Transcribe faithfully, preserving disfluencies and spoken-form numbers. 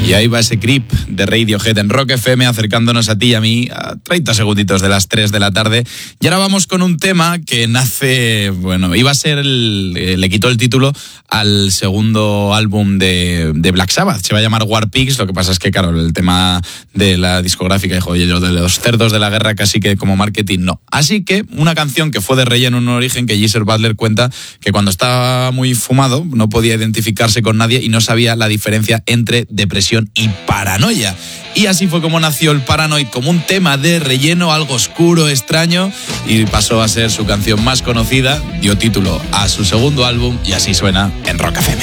Y ahí va ese Creep de Radiohead en Rock F M, acercándonos a ti y a mí a treinta segunditos de las tres de la tarde. Y ahora vamos con un tema que nace, bueno, iba a ser, el, le quitó el título al segundo álbum de, de Black Sabbath. Se va a llamar War Pigs, lo que pasa es que, claro, el tema de la discográfica dijo, oye, yo de los cerdos de la guerra casi que como marketing no. Así que una canción que fue de relleno en un origen, que Geezer Butler cuenta que cuando estaba muy fumado no podía identificarse con nadie y no sabía la diferencia entre depresión y paranoia. Y así fue como nació el Paranoid, como un tema de relleno, algo oscuro, extraño, y pasó a ser su canción más conocida, dio título a su segundo álbum y así suena en Rock F M.